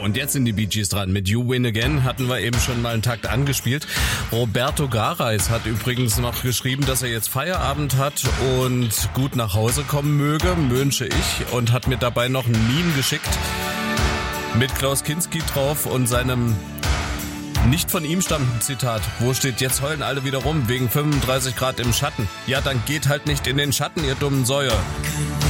und jetzt sind die Bee Gees dran. Mit You Win Again hatten wir eben schon mal einen Takt angespielt. Roberto Gareis hat übrigens noch geschrieben, dass er jetzt Feierabend hat und gut nach Hause kommen möge, wünsche ich, und hat mir dabei noch ein Meme geschickt mit Klaus Kinski drauf und seinem nicht von ihm stammenden Zitat. Wo steht, jetzt heulen alle wieder rum, wegen 35 Grad im Schatten. Ja, dann geht halt nicht in den Schatten, ihr dummen Säue.